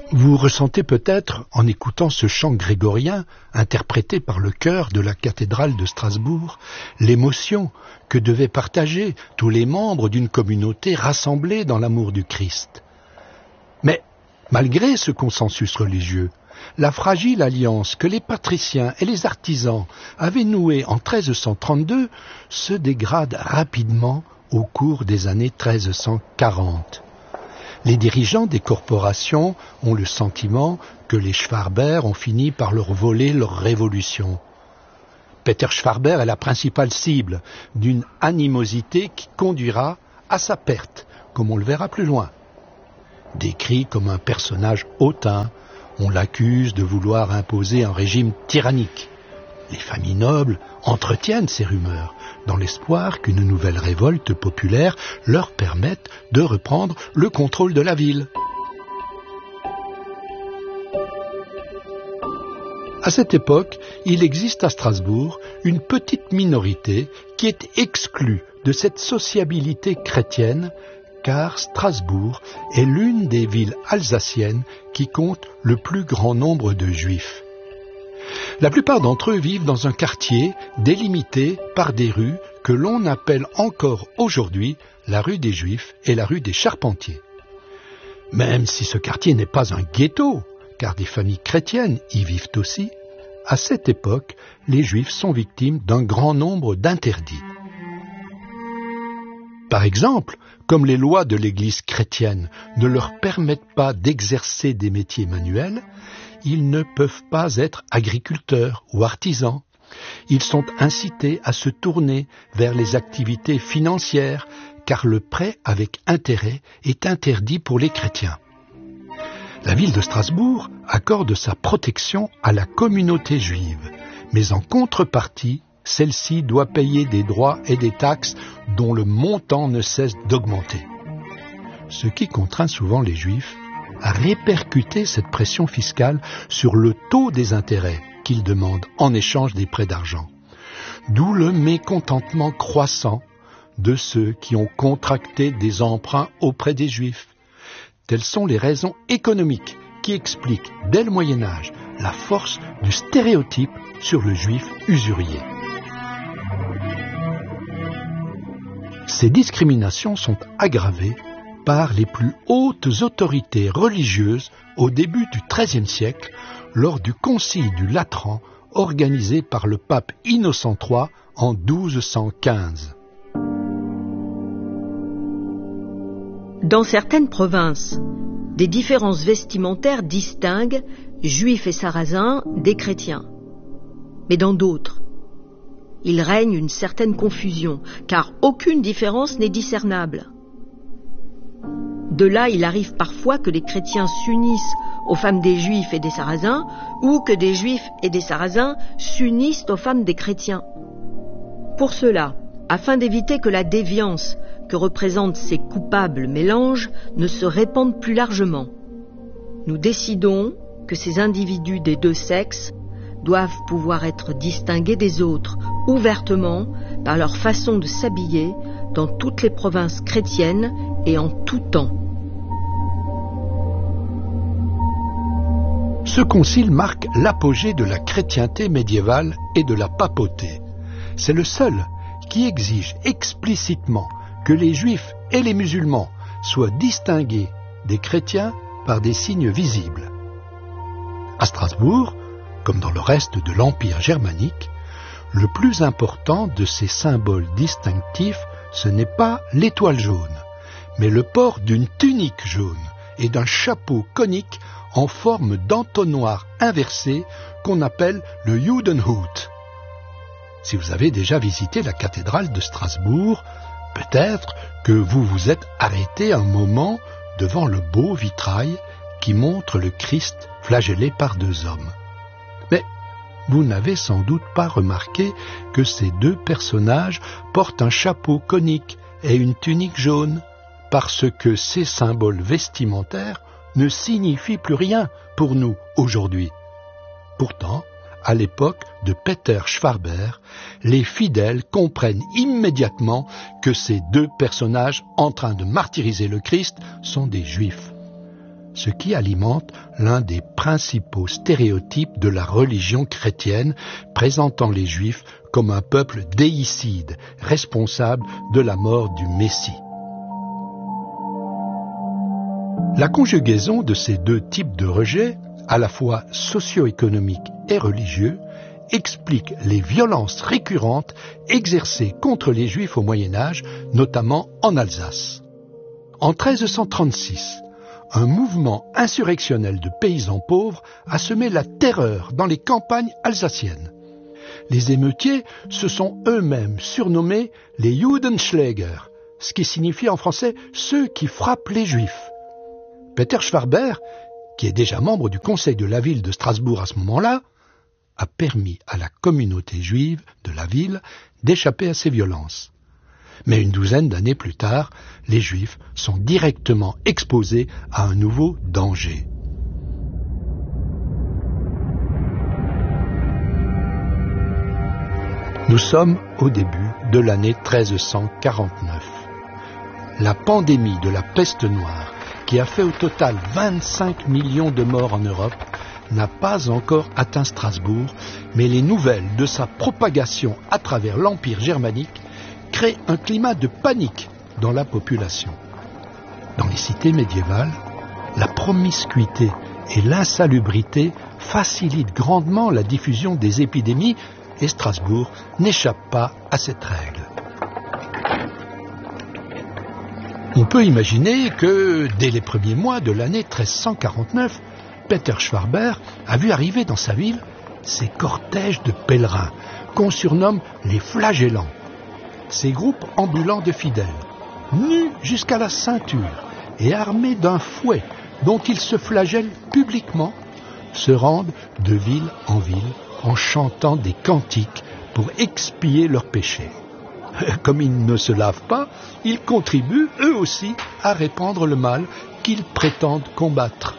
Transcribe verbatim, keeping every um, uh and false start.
Vous ressentez peut-être, en écoutant ce chant grégorien, interprété par le chœur de la cathédrale de Strasbourg, l'émotion que devaient partager tous les membres d'une communauté rassemblée dans l'amour du Christ. Mais, malgré ce consensus religieux, la fragile alliance que les patriciens et les artisans avaient nouée en treize cent trente-deux se dégrade rapidement au cours des années treize cent quarante. Les dirigeants des corporations ont le sentiment que les Schwarber ont fini par leur voler leur révolution. Peter Schwarber est la principale cible d'une animosité qui conduira à sa perte, comme on le verra plus loin. Décrit comme un personnage hautain, on l'accuse de vouloir imposer un régime tyrannique. Les familles nobles entretiennent ces rumeurs, dans l'espoir qu'une nouvelle révolte populaire leur permette de reprendre le contrôle de la ville. À cette époque, il existe à Strasbourg une petite minorité qui est exclue de cette sociabilité chrétienne, car Strasbourg est l'une des villes alsaciennes qui compte le plus grand nombre de juifs. La plupart d'entre eux vivent dans un quartier délimité par des rues que l'on appelle encore aujourd'hui la rue des Juifs et la rue des Charpentiers. Même si ce quartier n'est pas un ghetto, car des familles chrétiennes y vivent aussi, à cette époque, les Juifs sont victimes d'un grand nombre d'interdits. Par exemple, comme les lois de l'Église chrétienne ne leur permettent pas d'exercer des métiers manuels, ils ne peuvent pas être agriculteurs ou artisans. Ils sont incités à se tourner vers les activités financières, car le prêt avec intérêt est interdit pour les chrétiens. La ville de Strasbourg accorde sa protection à la communauté juive, mais en contrepartie, celle-ci doit payer des droits et des taxes dont le montant ne cesse d'augmenter. Ce qui contraint souvent les Juifs à répercuter cette pression fiscale sur le taux des intérêts qu'ils demandent en échange des prêts d'argent. D'où le mécontentement croissant de ceux qui ont contracté des emprunts auprès des Juifs. Telles sont les raisons économiques qui expliquent dès le Moyen-Âge la force du stéréotype sur le Juif usurier. Ces discriminations sont aggravées par les plus hautes autorités religieuses au début du treizième siècle, lors du Concile du Latran organisé par le pape Innocent trois en douze cent quinze. Dans certaines provinces, des différences vestimentaires distinguent juifs et sarrasins des chrétiens. Mais dans d'autres, il règne une certaine confusion, car aucune différence n'est discernable. De là, il arrive parfois que les chrétiens s'unissent aux femmes des juifs et des sarrasins, ou que des juifs et des sarrasins s'unissent aux femmes des chrétiens. Pour cela, afin d'éviter que la déviance que représentent ces coupables mélanges ne se répande plus largement, nous décidons que ces individus des deux sexes doivent pouvoir être distingués des autres ouvertement par leur façon de s'habiller dans toutes les provinces chrétiennes et en tout temps. Ce concile marque l'apogée de la chrétienté médiévale et de la papauté. C'est le seul qui exige explicitement que les juifs et les musulmans soient distingués des chrétiens par des signes visibles. À Strasbourg, comme dans le reste de l'Empire germanique, le plus important de ces symboles distinctifs, ce n'est pas l'étoile jaune, mais le port d'une tunique jaune et d'un chapeau conique en forme d'entonnoir inversé qu'on appelle le Judenhut. Si vous avez déjà visité la cathédrale de Strasbourg, peut-être que vous vous êtes arrêté un moment devant le beau vitrail qui montre le Christ flagellé par deux hommes. Mais vous n'avez sans doute pas remarqué que ces deux personnages portent un chapeau conique et une tunique jaune, parce que ces symboles vestimentaires ne signifient plus rien pour nous aujourd'hui. Pourtant, à l'époque de Peter Schwarber, les fidèles comprennent immédiatement que ces deux personnages en train de martyriser le Christ sont des Juifs. ce qui alimente l'un des principaux stéréotypes de la religion chrétienne, présentant les Juifs comme un peuple déicide, responsable de la mort du Messie. La conjugaison de ces deux types de rejet, à la fois socio-économique et religieux, explique les violences récurrentes exercées contre les Juifs au Moyen-Âge, notamment en Alsace. En treize cent trente-six, un mouvement insurrectionnel de paysans pauvres a semé la terreur dans les campagnes alsaciennes. Les émeutiers se sont eux-mêmes surnommés les Judenschläger, ce qui signifie en français « ceux qui frappent les Juifs ». Peter Schwarber, qui est déjà membre du conseil de la ville de Strasbourg à ce moment-là, a permis à la communauté juive de la ville d'échapper à ces violences. Mais une douzaine d'années plus tard, les Juifs sont directement exposés à un nouveau danger. Nous sommes au début de l'année treize cent quarante-neuf. La pandémie de la peste noire, qui a fait au total vingt-cinq millions de morts en Europe, n'a pas encore atteint Strasbourg, mais les nouvelles de sa propagation à travers l'Empire germanique créent un climat de panique dans la population. Dans les cités médiévales, la promiscuité et l'insalubrité facilitent grandement la diffusion des épidémies et Strasbourg n'échappe pas à cette règle. On peut imaginer que, dès les premiers mois de l'année treize cent quarante-neuf, Peter Schwarber a vu arriver dans sa ville ces cortèges de pèlerins, qu'on surnomme les flagellants. Ces groupes ambulants de fidèles, nus jusqu'à la ceinture et armés d'un fouet dont ils se flagellent publiquement, se rendent de ville en ville en chantant des cantiques pour expier leurs péchés. Comme ils ne se lavent pas, ils contribuent eux aussi à répandre le mal qu'ils prétendent combattre.